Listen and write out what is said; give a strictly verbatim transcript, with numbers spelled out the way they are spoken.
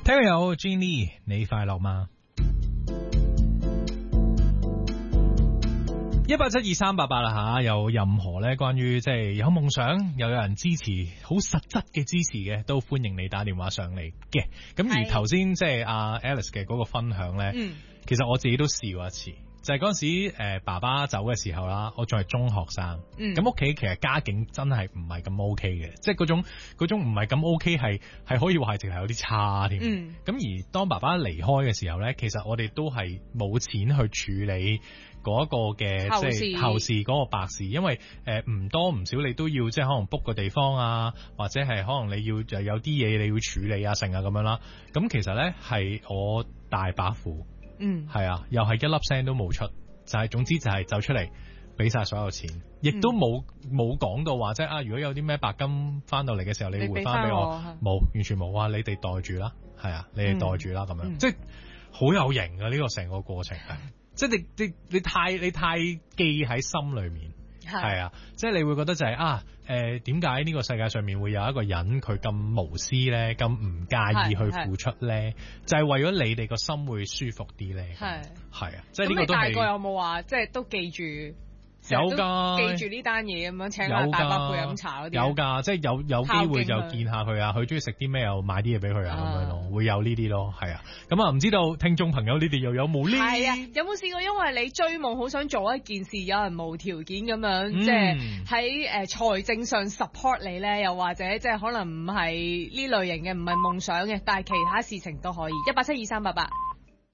聽有 Jenny， 你快樂嗎？一八七二三八八啦吓，有任何咧關於即係有夢想又有人支持，好實質嘅支持嘅，都歡迎你打電話上嚟嘅。咁而頭先即係阿 Alice 嘅嗰個分享咧，嗯、其實我自己都試過一次，就係嗰陣時誒、呃、爸爸走嘅時候啦，我仲係中學生，咁屋企其實家境真係唔係咁 OK 嘅，即係嗰種嗰種唔係咁 OK 係係可以話係直頭有啲差添。咁、嗯、而當爸爸離開嘅時候咧，其實我哋都係冇錢去處理嗰一個嘅即係後事嗰個白事，因為誒唔、呃、多唔少你都要即係可能 book 個地方啊，或者係可能你要就有啲嘢你要處理啊成啊咁樣啦。咁其實咧係我大把苦，嗯，係啊，又係一粒聲都冇出，就係、是、總之就係走出嚟俾晒所有錢，亦都冇冇講到話即係啊，如果有啲咩白金翻到嚟嘅時候，你回翻俾我，冇，完全冇啊！你哋袋住啦，係啊，你哋袋住啦咁樣，嗯、即係好有型啊！呢、這個成個過程係。即係你你你太你太記喺心裏面，係啊，即係你會覺得就係、是、啊誒點解呢個世界上面會有一個人佢咁無私咧，咁唔介意去付出咧，就係為咗你哋個心會舒服啲咧，係係啊，即係呢個都係。咁你大個有冇話即係都記住？有㗎，記住呢單嘢咁樣請下大伯父飲茶嗰啲。有㗎，即係有有機會就見下佢啊，佢中意食啲咩又買啲嘢俾佢啊咁樣咯，會有呢啲咯，係啊。咁啊唔知道聽眾朋友你哋又有冇呢？係啊，有冇試過因為你追夢好想做一件事，有人無條件咁樣、嗯、即係喺誒財政上 support 你咧，又或者即係可能唔係呢類型嘅，唔係夢想嘅，但係其他事情都可以。一八七二三八八。